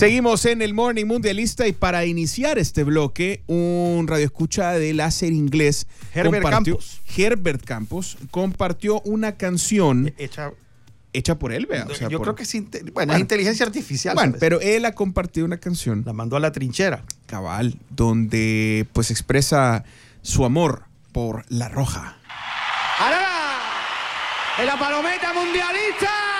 Seguimos en el Morning Mundialista y para iniciar este bloque, un radioescucha de Láser Inglés, Herbert Campos, compartió una canción hecha por él, vea. O sea, yo creo que es inteligencia artificial. Bueno, ¿sabes? pero él ha compartido una canción. La mandó a la trinchera. Cabal, donde pues expresa su amor por La Roja. ¡Ahora! ¡En la palometa mundialista!